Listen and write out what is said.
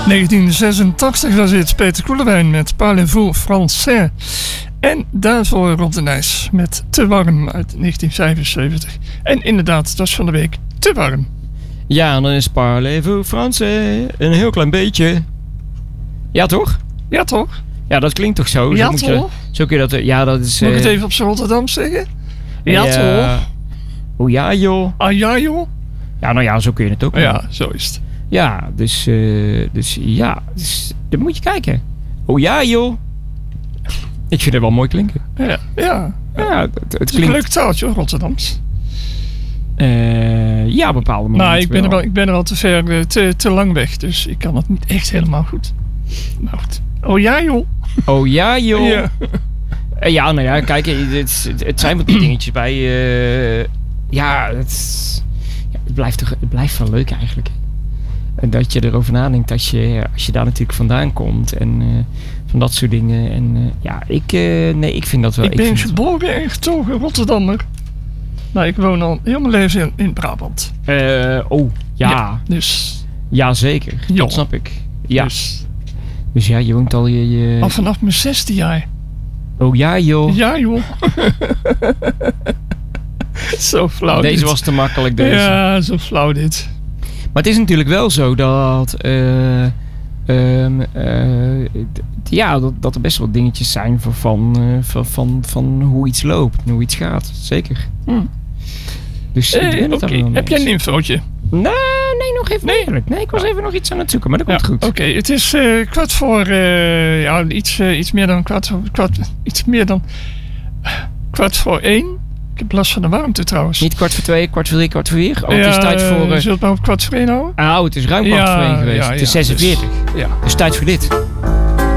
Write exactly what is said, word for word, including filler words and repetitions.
negentien zesentachtig was het Peter Koelewijn met Parlez-vous français. En daarvoor Rob de Nijs met Te warm uit negentien vijfenzeventig. En inderdaad, dat is van de week te warm. Ja, en dan is Parlez-vous français een heel klein beetje. Ja, toch? Ja, toch? Ja, dat klinkt toch zo? Ja, zo moet toch? Je, zo kun je dat... Ja, dat is... Moet ik uh, het even op z'n Rotterdam zeggen? Ja, uh, toch? Oh ja, joh. Ah ja, joh? Ja, nou ja, zo kun je het ook. Ja, zo is het. Ja, dus, uh, dus ja, dus, dan moet je kijken. Oh ja, joh. Ik vind het wel mooi klinken. Ja, ja. Ja, het, het, het is klinkt... een leuk taaltje, hoor, Rotterdams. Uh, ja, bepaalde momenten. Nou, ik ben, wel. er wel, ik ben er al te ver, te, te lang weg, dus ik kan het niet echt helemaal goed. Maar goed. Oh ja, joh. Oh ja, joh. Ja. Uh, ja, nou ja, kijk, het, het, het zijn wat die dingetjes bij... Uh, ja, het, ja, het blijft toch, het blijft wel leuk eigenlijk. En dat je erover nadenkt als je, als je daar natuurlijk vandaan komt en uh, van dat soort dingen. En uh, ja, ik, uh, nee, ik vind dat wel... Ik ben ik geboren en getogen Rotterdammer. Nou, ik woon al heel mijn leven in, in Brabant. Uh, oh, ja. ja. Dus... Ja, zeker. Jo. Dat snap ik. Ja. Dus, dus ja, je woont al je... je... al vanaf mijn zesde jaar. Oh ja, joh. Ja, joh. Zo flauw Deze dit. was te makkelijk, deze. Ja, zo flauw dit. Maar het is natuurlijk wel zo dat... Uh, um, uh, d- ja, dat, dat er best wel dingetjes zijn van, van, uh, van, van, van hoe iets loopt en hoe iets gaat. Zeker. Hm. Dus Eh, ik ben het Oké, daar wel mee heb jij een eens. infootje? Nou, nee, nog even Nee. nee. nee, ik was even nog iets aan het zoeken, maar dat komt Ja, goed. Oké, okay, het is uh, kwart voor... Uh, ja, iets, uh, iets meer dan kwart, kwart... Iets meer dan... kwart voor één. Ik heb last van de warmte trouwens. Niet kwart voor twee, kwart voor drie, kwart voor vier. Oh, ja, het is tijd voor... Uh, Uh, zult het maar op kwart voor één houden? oh, het is ruim kwart Ja, voor één geweest. ja, het is ja, zesenveertig. Dus, ja. Dus tijd voor dit.